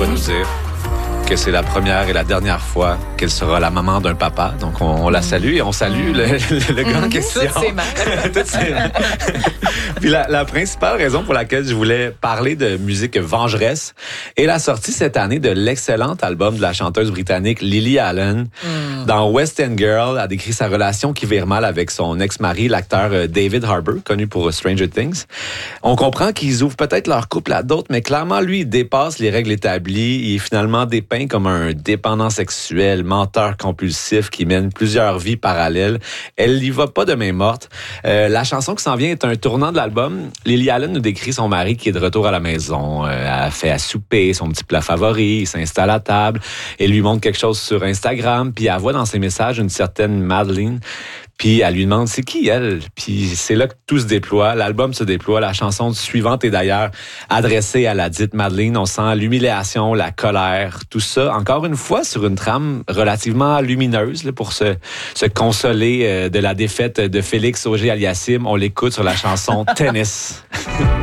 va nous dire que c'est la première et la dernière fois qu'elle sera la maman d'un papa. Donc, on la salue et on salue le gars en question. Toutes ses mères. Toutes ses mères. Puis la principale raison pour laquelle je voulais parler de musique vengeresse est la sortie cette année de l'excellent album de la chanteuse britannique Lily Allen. Dans West End Girl, a décrit sa relation qui vire mal avec son ex-mari, l'acteur David Harbour, connu pour Stranger Things. On comprend qu'ils ouvrent peut-être leur couple à d'autres, mais clairement, lui, il dépasse les règles établies. Il est finalement dépeint comme un dépendant sexuel, menteur compulsif qui mène plusieurs vies parallèles. Elle y va pas de main morte. La chanson qui s'en vient est un tournant de l'album. Lily Allen nous décrit son mari qui est de retour à la maison. Elle fait à souper son petit plat favori, il s'installe à table, elle lui montre quelque chose sur Instagram, puis elle voit dans ses messages une certaine Madeleine. Puis elle lui demande c'est qui elle. Puis c'est là que tout se déploie, l'album se déploie. La chanson suivante est d'ailleurs adressée à la dite Madeleine. On sent l'humiliation, la colère, tout ça. Encore une fois sur une trame relativement lumineuse là, pour se consoler de la défaite de Félix Auger-Aliassime. On l'écoute sur la chanson Tennis.